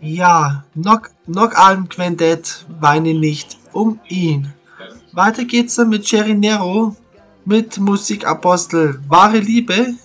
Ja, Alm Quintet, weine nicht um ihn. Weiter geht's dann mit Cherry Nero mit Musikapostel. Wahre Liebe